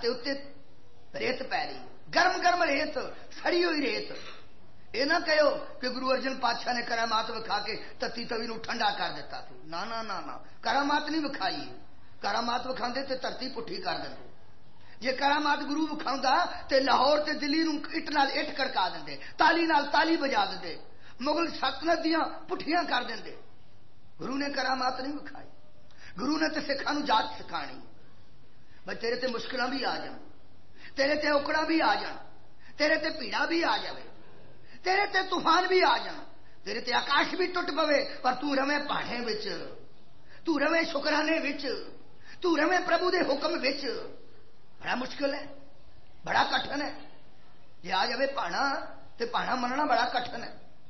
تے اتنے ریت پی رہی, گرم گرم ریت, سڑی ہوئی ریت. یہ نہ کہو کہ گرو ارجن پادشاہ نے کرامات وکھا کے تتی توی نو ٹھنڈا کر دیتا سی. نا نا نا نا, کرامات نہیں وکھائی. کرامات وکھاندے تے دھرتی پٹھی کر دیں. جے کرامات گرو وکھاؤں تے لاہور تے دلی نو اٹ نال اٹ کڑکا دیں, تالی نال تالی بجا دیں, مغل سلطنت دیاں پٹھیاں کر دیں. گرو نے کرامات نہیں وکھائی. گرو نے تے سکھاں نو جات سکھانی. بھائی تیرے تے مشکلاں بھی آ جان, تیرے تے اوکڑا بھی آ جان, تیرے تے پیڑا بھی آ جائے, تیرے تے طوفان بھی آ جان, تیرے تے آکاش بھی ٹوٹ پوے, پر تو رویں پہاڑے وچ, تو رویں شکرانے وچ, تو رویں پربھو دے حکم وچ. بڑا مشکل ہے, بڑا کٹھن ہے. جی آ جائے پانا تے پانا مننا بڑا کٹھن ہے.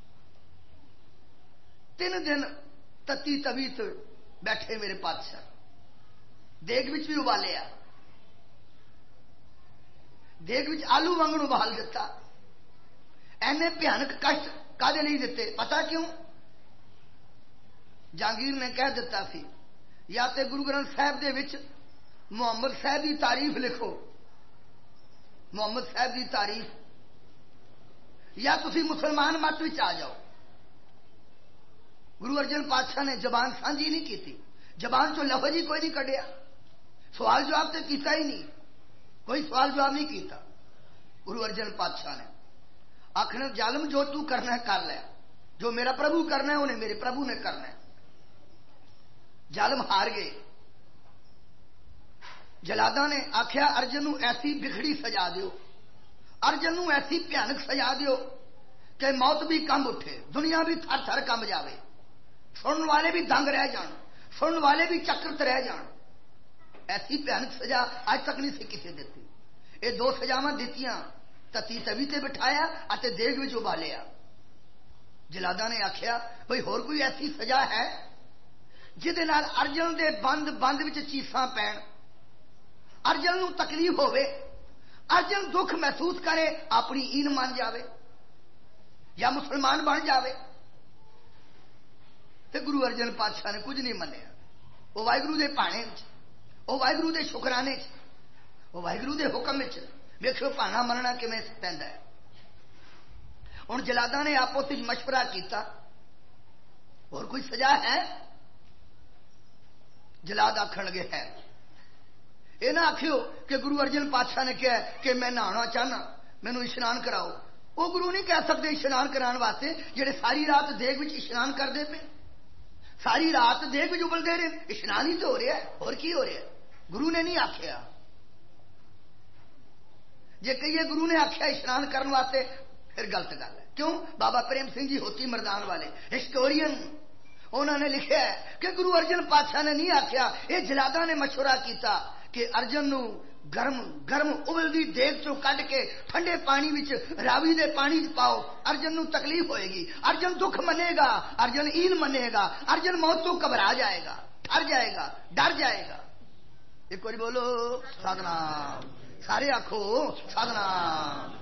3 دن تتی توی تو بیٹھے میرے پادشاہ, دیگ وچ بھی ابالیا, دیگ وچ آلو وانگن ابال دیتا. اینے بھیانک کشٹ کدے نہیں دیتے, پتا کیوں؟ جہانگیر نے کہہ دیتا سی یا تے گرو گرنتھ صاحب دے وچ محمد صاحب کی تعریف لکھو, محمد صاحب کی تعریف, یا تسی مسلمان مت وچ آ جاؤ. گرو ارجن پادشاہ نے زبان سانجھی نہیں کی, زبان چو لفظ ہی کوئی نہیں کڈیا, سوال جواب تو کیتا ہی نہیں, کوئی سوال جواب نہیں کیتا. گرو ارجن پادشاہ نے آخر ظالم جو تو کرنا ہے کر لیا, جو میرا پربھو کرنا ہے انہیں میرے پربھو نے کرنا ہے. ظالم ہار گئے. جلادا نے آخیا ارجن نو ایسی بکھڑی سجا دیو, ارجن نو ایسی بھیانک سجا دیو کہ موت بھی کمب اٹھے, دنیا بھی تھر تھر کمب جاوے, سنن والے بھی دنگ رہ جان, سنن والے بھی چکرت رہ جان. ایسی بھیانک سزا اج تک نہیں سی کسی دیتی. یہ 2 سزاواں دتیاں, تتی توی تے بٹھایا اتے دیگ وچ ابالیا. جلادا نے آخیا بھئی ہور کوئی ایسی سزا ہے جہدے نال ارجن دے بند بند وچ چیساں پین, ارجن نو تکلیف ہوے, ارجن دکھ محسوس کرے, اپنی این مان جاوے یا مسلمان بن جاوے. تے گرو ارجن پادشاہ نے کچھ نہیں منیا. وہ واحگرو دے پانے وچ, وہ واحگرو دے شکرانے چ, وہ واحگرو دے حکم وچ ویکھو پانا مننا کیویں پیندا ہے. ہن جلادا نے آپس وچ مشورہ کیتا, اور کوئی سزا ہے؟ جلاد آخن لگے ہے. یہ نہ آخیو کہ گرو ارجن پادشاہ نے کہا کہ میں نہانا چاہنا, مینو اشنان کراؤ. وہ گرو نہیں کہہ سکتے اشنان کران واسطے جڑے ساری رات دیگ وچ اشنان کرتے پے, ساری رات دیگ وچ ابلتے رہے, اشنان ہی تو ہو رہا ہے, اور کی ہو رہا ہے؟ گرو نے نہیں آخیا. جے کہیے گرو نے آخیا اشنان کرنے واسطے پھر غلط گل ہے. کیوں؟ بابا پریم سنگھ جی ہوتی مردان والے ہسٹورین, انہوں نے لکھا ہے کہ گرو ارجن پادشاہ نے نہیں آخیا, یہ جلادا نے مشورہ کیتا کہ ارجن نو گرم گرم ابلدی دیگ چو کڈ کے ٹھنڈے پانی وچ راوی دے پانی پاؤ, ارجن نو تکلیف ہوئے گی, ارجن دکھ منے گا, ارجن این منے گا, ارجن موت تو گھبرا جائے گا, ٹر جائے گا, ڈر جائے گا. ایک بار بولو سادنام, سارے آخو سادنام.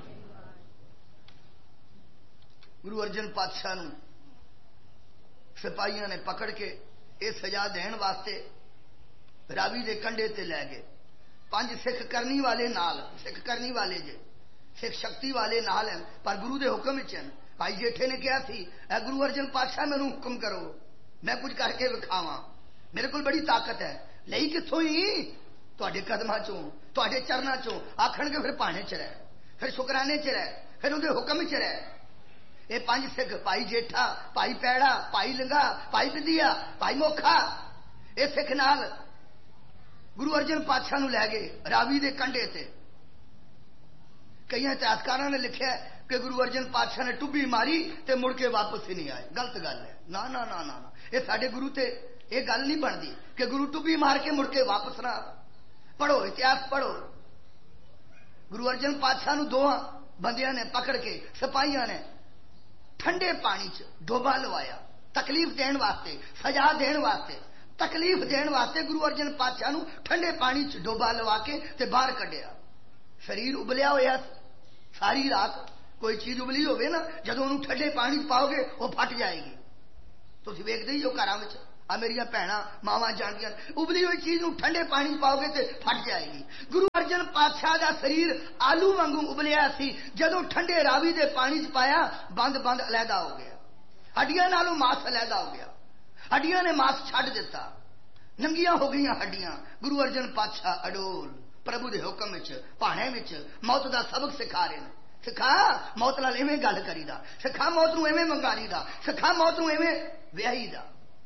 گرو ارجن پادشاہ نو سپاہیاں نے پکڑ کے یہ سزا دین واسطے راوی دے کنڈے تے لے گئے. 5 سکھ کرنی والے نال, سکھ کرنی والے جے, سکھ شکتی والے نال ہیں, پر گرو دے حکم وچ ہیں. بھائی جیٹھے نے کہا سی اے گرو ارجن پادشاہ مینوں حکم کرو, میں کچھ کر کے وکھاواں, میرے کول بڑی طاقت ہے. لئی کتھوں ہی؟ تواڈے قدماں چوں, تواڈے چرناں چوں. آکھن گے پھر پانے چ رہ, پھر شکرانے چ رہ, پھر اون دے حکم چ رہ. یہ 5 سکھ, بھائی جیٹھا, بھائی پیڑا, بھائی لنگا, بھائی بدیا, بھائی موکھا, یہ سکھ نال گرو ارجن پادشاہ نو لے گئے راوی دے کنڈے تے. کئی اتہاسکاراں نے لکھیا کہ گرو ارجن پادشاہ نے ٹبی ماری تے مڑ کے واپس ہی نہیں آئے. غلط گل ہے. نا نا نا نا, یہ ساڈے گرو تے یہ گل نہیں بنتی کہ گرو ٹبی مار کے مڑ کے واپس نہ. پڑھو اتہاس پڑھو. گرو ارجن پادشاہ نو 2 بندیاں نے پکڑ کے سپاہیاں نے ٹھنڈے پانی چ ڈوبا لوایا, تکلیف دین واسطے, سزا دین واسطے, تکلیف دین واسطے گرو ارجن پادشاہ نو ٹھنڈے پانی چ ڈوبا لوا کے تے باہر کڈیا. شریر ابلیا ہوا ساری رات, کوئی چیز ابلی ہوگی نا, جدو انہوں ٹھنڈے پانی پاؤ گے وہ پھٹ جائے گی. تھی ویکتے ہی ہو گھر आ मेरिया भैन मावां जानदियां उबली हुई चीज नूं ठंडे पानी पाओगे तो फट जाएगी। गुरु अर्जन पातशाह दा शरीर आलू वांगू उबलिया सी, जदों ठंडे रावी दे पानी च पाया बंद बंद अलहदा हो गया, हड्डियां नालों मास अलहदा हो गया, हड्डियां ने मास छड्ड दिता, नंगियां हो गई हड्डियां। गुरु अर्जन पातशाह अडोल प्रभु दे हुक्म विच भाणे विच मौत दा सबक सिखा रहे हैं। सिखा मौत नाल इवें गल करीदा, सिखा मौत नूं इवें मंगारीदा, सिखा मौत नूं इवें विआहीदा।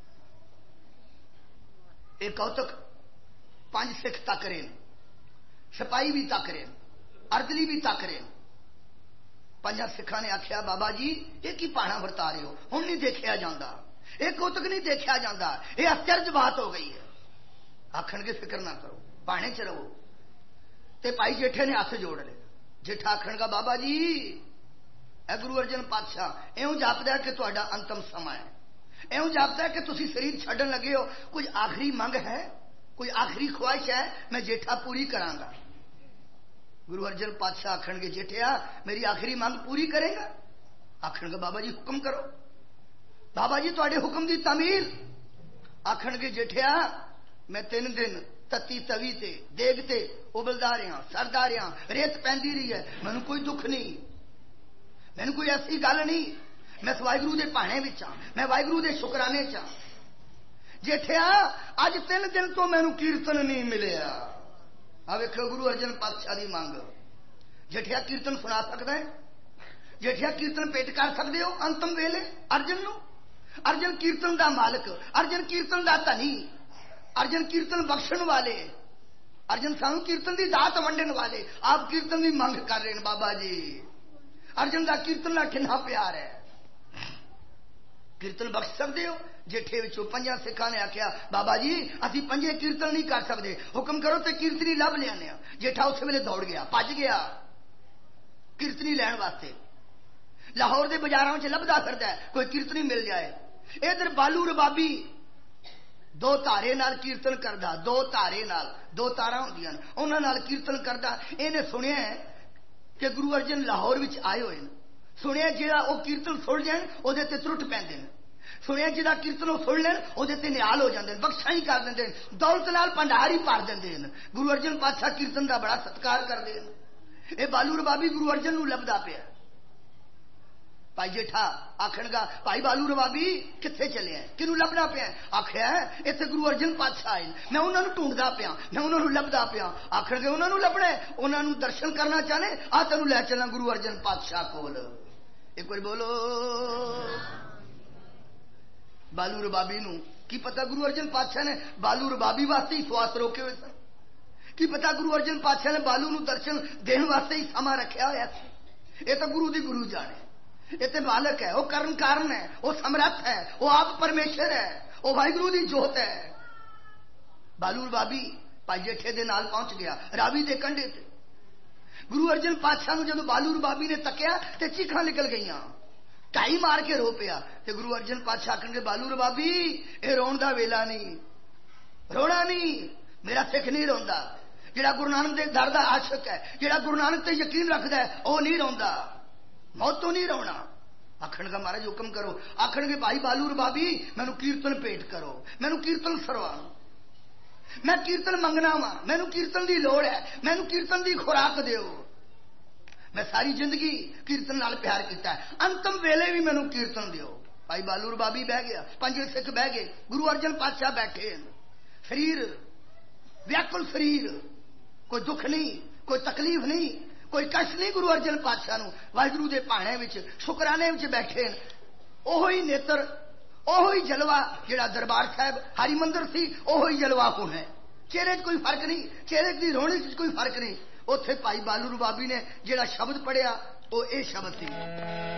ये कौतक 5 सिख तक रहे, सिपाही भी तक रहे, अर्दली भी तक रहे। 5 सिखा ने आख्या बाबा जी ये की पाना वरता रहे हो, हुण नहीं देखा जाता, ये कौतक नहीं देखा जाता, ये आश्चर्य बात हो गई है। आखणगे फिक्र ना करो, पाने च रहो। ते भाई जेठे ने हथ जोड़ ले। जेठा आखणगा बाबा जी ए गुरु अर्जन पातशाह इउं जापदा कि तुहाडा अंतम समा है, इउं जापदा कि तुसीं शरीर छड्डण लगे हो, कोई आखिरी मंग है, कोई आखिरी ख्वाहिश है, मैं जेठा पूरी करांगा। गुरु अर्जन पातशाह आखणगे जेठिया मेरी आखिरी मंग पूरी करेगा? आखणगा बाबा जी हुक्म करो। बाबा जी तुहाडे हुक्म दी तामील। आखणगे जेठिया मैं 3 दिन तत्ती तवी ते देग ते उबलदा रहा, सरदा रहा, रेत पैंदी रही है, मैनू कोई दुख नहीं, मैनू कोई ऐसी गल नहीं, मैं वाहिगुरू दे भाणे विच हां, मैं वाहिगुरू दे शुकराने च हां। जेठिया अज 3 दिन तो मैनू कीर्तन नहीं मिलिया। आ वेखो गुरु अर्जन पातशाह दी मंग। जेठिया कीर्तन सुना सकदा है? जेठिया कीर्तन पेट कर सकदे हो अंतम वेले अर्जन नू? अर्जन कीर्तन दा मालिक, अर्जन कीर्तन दा धनी, अर्जन कीर्तन बख्शण वाले, अर्जन सानू कीर्तन की दात वंडन वाले, आप कीर्तन की मंग कर रहे हैं बाबा जी। अर्जन का कीर्तन का कितना प्यार है, कीर्तन बख्श सकते हो? जेठे विचों 5 सिखा ने आख्या बाबा जी असी 5 कीर्तन नहीं कर सकते, हुक्म करो तो कीर्तनी लभ लिया। जेठा उस वेले दौड़ गया, भज गया कीर्तनी लैन वास्ते। लाहौर के बाजारों में लभदा फिरदा है कोई कीर्तनी मिल जाए। इधर बालू रबाबी 2 धारे नाल कीर्तन करदा, 2 धारे नाल 2 तारा होंदियां उन्हां नाल कीर्तन करदा। इहने सुनिया कि गुरु अर्जन लाहौर विच आए होए ने, सुनिया जिहड़ा वो कीर्तन सुन जाण उहदे ते त्रुट पैंदे ने, सुनिया जिहड़ा कीर्तन वो सुन लैण उहदे ते निहाल हो जांदे ने, बख्शाई कर दिंदे ने, दौलत नाल भंडार ही भर दिंदे ने। गुरु अर्जन पातशाह कीर्तन का बड़ा सत्कार करदे ने। ये बालू रबाबी गुरु अर्जन नूं लभदा पिया। भाई जेठा आखणगा भाई बालू रबाबी कित्थे चले हैं, किनू लभदा पिया? आखिया इत्थे गुरु अर्जन पातशाह आए, मैं उन्होंने ढूंढदा पिया, मैं उन्होंने लभदा पिया। आखणगे उन्होंने लभना, उन्होंने दर्शन करना चाहने, आ तेनू लै चलना गुरु अर्जन पातशाह कोल। एक बार बोलो। बालू रबाबी नू की पता गुरु अर्जन पातशाह ने बालू रबाबी वास्ते ही श्वास रोके हुए सन, की पता गुरु अर्जन पातशाह ने बालू नू दर्शन देने वास्ते ही समा रखा होया सी। ये तो गुरु दी गुरु जाने, ये तो मालक है, वो करण कारण है, वो समर्थ है, वो आप परमेश्वर है, वो वाहिगुरू दी जोत है। बालू रबाबी भाई जेठे दे नाल पहुंच गया रावी दे कंढे ते। गुरु अर्जन पातशाह नूं जदों बालू रबाबी ने तकिया ते चीखां निकल गईयां, ढाई मार के रो पिया। ते गुरु अर्जन पातशाह आखणगे बालू रबाबी ये रोण दा वेला नहीं, रोना नहीं, मेरा सिख नहीं रोंदा। जिहड़ा गुरु नानक दे दर दा आशिक है, जिहड़ा गुरु नानक ते यकीन रखदा है, वो नहीं रोंदा, मौत तो नहीं रोना। आखणगा महाराज हुक्म करो। आखणगे भाई बालू रबाबी मैनू कीर्तन भेंट करो, मैनू कीर्तन सरवाओ, मैं कीर्तन मंगना वा, मैनू कीर्तन की लोड़ है, मैनू कीर्तन की खुराक दिओ। मैं सारी जिंदगी कीर्तन नाल प्यार किया, अंतम वेले भी मैनू कीर्तन दिओ। भाई बालू रबाबी बह गया, 5 सिख बह गए, गुरु अर्जन पातशाह बैठे, शरीर व्याकुल, शरीर कोई दुख नहीं, कोई तकलीफ नहीं, कोई कष्ट नहीं। गुरु अर्जन पातशाह नूं वाहिगुरू दे भाणे विच शुकराने विच बैठे, ओही नेत्र, ओही जलवा जिहड़ा दरबार साहब हरिमंदिर सी, ओही जलवा हुण है। चेहरे कोई फर्क नहीं, चेहरे की रोहनी कोई फर्क नहीं। उत्थे भाई बालू रबाबी ने जिहड़ा शब्द पढ़िया वो ये शब्द सी।